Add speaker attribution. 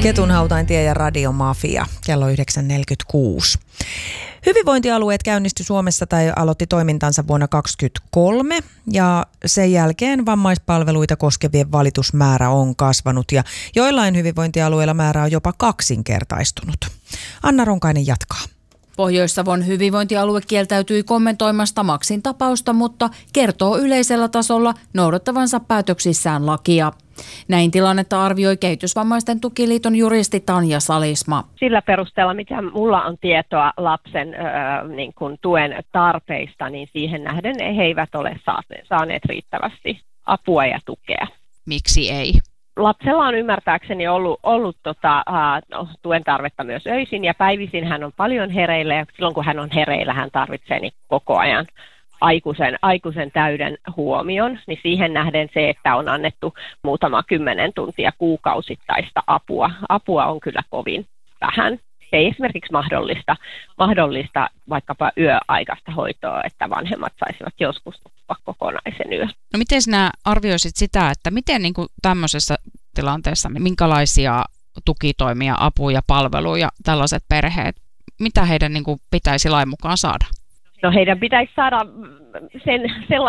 Speaker 1: Ketunhautaintie ja Radiomafia, kello 9.46. Hyvinvointialueet käynnistyi Suomessa tai aloitti toimintansa vuonna 2023 ja sen jälkeen vammaispalveluita koskevien valitusmäärä on kasvanut ja joillain hyvinvointialueilla määrä on jopa kaksinkertaistunut. Anna Ronkainen jatkaa.
Speaker 2: Pohjois-Savon hyvinvointialue kieltäytyi kommentoimasta Maxin tapausta, mutta kertoo yleisellä tasolla noudattavansa päätöksissään lakia. Näin tilannetta arvioi Kehitysvammaisten tukiliiton juristi Tanja Salisma.
Speaker 3: Sillä perusteella, mitä mulla on tietoa lapsen tuen tarpeista, niin siihen nähden he eivät ole saaneet riittävästi apua ja tukea.
Speaker 2: Miksi ei?
Speaker 3: Lapsella on ymmärtääkseni ollut tuen tarvetta myös öisin ja päivisin hän on paljon hereillä ja silloin kun hän on hereillä hän tarvitsee niin koko ajan aikuisen täyden huomion, niin siihen nähden se, että on annettu muutama 10 tuntia kuukausittaista apua on kyllä kovin vähän. Se ei esimerkiksi mahdollista vaikkapa yöaikaista hoitoa, että vanhemmat saisivat joskus nukkua kokonaisen yön.
Speaker 4: No miten sinä arvioisit sitä, että miten niin kuin tämmöisessä tilanteessa, minkälaisia tukitoimia, apuja, palveluja tällaiset perheet, mitä heidän niin kuin pitäisi lain mukaan saada?
Speaker 3: No heidän pitäisi saada sellaista